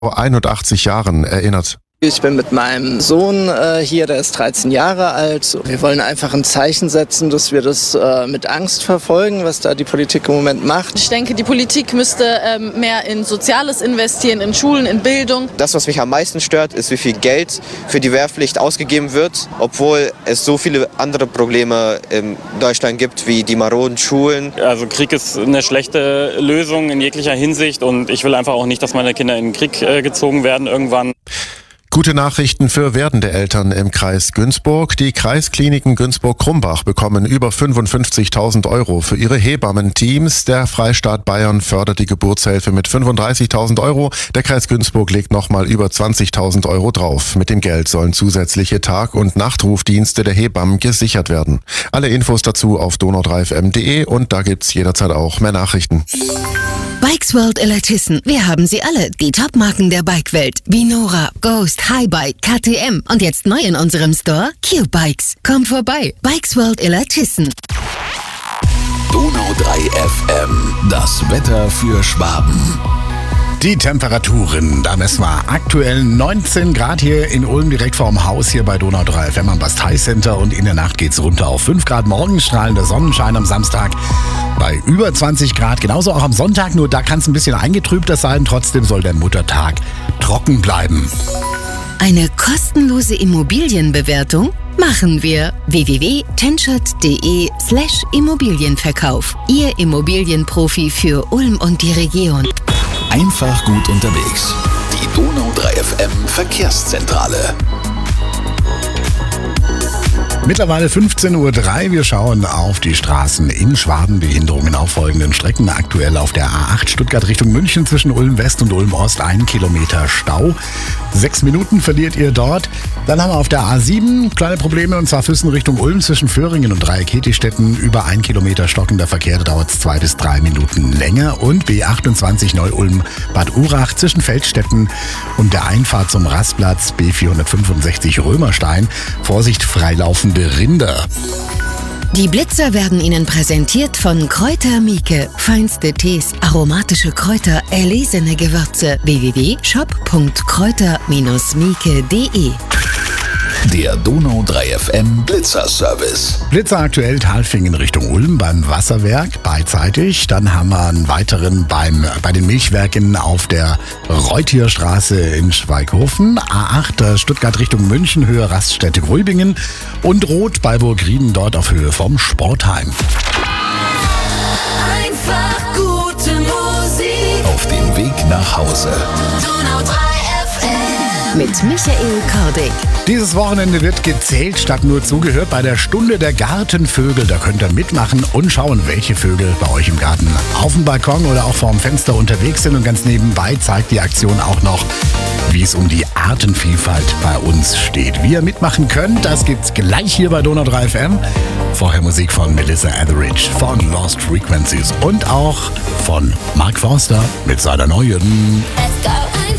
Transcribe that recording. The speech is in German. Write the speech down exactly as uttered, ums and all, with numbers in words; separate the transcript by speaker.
Speaker 1: vor einundachtzig Jahren erinnert.
Speaker 2: Ich bin mit meinem Sohn äh, hier, der ist dreizehn Jahre alt. Wir wollen einfach ein Zeichen setzen, dass wir das äh, mit Angst verfolgen, was da die Politik im Moment macht.
Speaker 3: Ich denke, die Politik müsste ähm, mehr in Soziales investieren, in Schulen, in Bildung.
Speaker 4: Das, was mich am meisten stört, ist, wie viel Geld für die Wehrpflicht ausgegeben wird, obwohl es so viele andere Probleme in Deutschland gibt, wie die maroden Schulen.
Speaker 5: Also Krieg ist eine schlechte Lösung in jeglicher Hinsicht und ich will einfach auch nicht, dass meine Kinder in den Krieg äh, gezogen werden irgendwann.
Speaker 1: Gute Nachrichten für werdende Eltern im Kreis Günzburg. Die Kreiskliniken Günzburg-Krumbach bekommen über fünfundfünfzigtausend Euro für ihre Hebammenteams. Der Freistaat Bayern fördert die Geburtshilfe mit fünfunddreißigtausend Euro. Der Kreis Günzburg legt nochmal über zwanzigtausend Euro drauf. Mit dem Geld sollen zusätzliche Tag- und Nachtrufdienste der Hebammen gesichert werden. Alle Infos dazu auf donau drei f m punkt d e und da gibt's jederzeit auch mehr Nachrichten.
Speaker 6: Bikes World Ellertissen. Wir haben sie alle. Die Top-Marken der Bikewelt. Wie Nora, Ghost, Highbike, K T M. Und jetzt neu in unserem Store, Q-Bikes. Komm vorbei. Bikes World Ellertissen.
Speaker 7: Donau drei F M. Das Wetter für Schwaben.
Speaker 8: Die Temperaturen, da messen wir aktuell neunzehn Grad hier in Ulm, direkt vorm Haus hier bei Donau drei F M am Bastei Center, und in der Nacht geht's runter auf fünf Grad, morgen strahlender Sonnenschein am Samstag bei über zwanzig Grad, genauso auch am Sonntag, nur da kann es ein bisschen eingetrübter sein, trotzdem soll der Muttertag trocken bleiben.
Speaker 6: Eine kostenlose Immobilienbewertung machen wir. w w w punkt tenschert punkt d e slash Immobilienverkauf. Ihr Immobilienprofi für Ulm und die Region.
Speaker 7: Einfach gut unterwegs. Die Donau drei F M Verkehrszentrale.
Speaker 8: Mittlerweile fünfzehn Uhr drei. Wir schauen auf die Straßen in Schwaben. Behinderungen auf folgenden Strecken. Aktuell auf der A acht Stuttgart Richtung München zwischen Ulm West und Ulm Ost ein Kilometer Stau. Sechs Minuten verliert ihr dort. Dann haben wir auf der A sieben kleine Probleme, und zwar Füssen Richtung Ulm zwischen Föhringen und Dreieck-Hetistetten. Über ein Kilometer stockender Verkehr, da dauert es zwei bis drei Minuten länger. Und B achtundzwanzig Neu-Ulm Bad Urach zwischen Feldstetten und der Einfahrt zum Rastplatz B vierhundertfünfundsechzig Römerstein. Vorsicht, freilaufende Rinder.
Speaker 6: Die Blitzer werden Ihnen präsentiert von Kräuter Mieke. Feinste Tees, aromatische Kräuter, erlesene Gewürze. w w w punkt shop punkt kräuter Bindestrich mieke punkt d e.
Speaker 7: Der Donau drei F M Blitzerservice.
Speaker 8: Blitzer aktuell Talfingen Richtung Ulm beim Wasserwerk beidseitig. Dann haben wir einen weiteren beim, bei den Milchwerken auf der Reutierstraße in Schweighofen. A acht Stuttgart Richtung München, Höhe Raststätte Gröbingen. Und Rot bei Burgrieden, dort auf Höhe vom Sportheim.
Speaker 9: Einfach gute Musik.
Speaker 7: Auf dem Weg nach Hause.
Speaker 9: Donau drei F M.
Speaker 6: Mit Michael Kordick.
Speaker 8: Dieses Wochenende wird gezählt statt nur zugehört bei der Stunde der Gartenvögel. Da könnt ihr mitmachen und schauen, welche Vögel bei euch im Garten auf dem Balkon oder auch vorm Fenster unterwegs sind. Und ganz nebenbei zeigt die Aktion auch noch, wie es um die Artenvielfalt bei uns steht. Wie ihr mitmachen könnt, das gibt's gleich hier bei Donau drei F M. Vorher Musik von Melissa Etheridge von Lost Frequencies und auch von Mark Forster mit seiner neuen
Speaker 9: Let's go.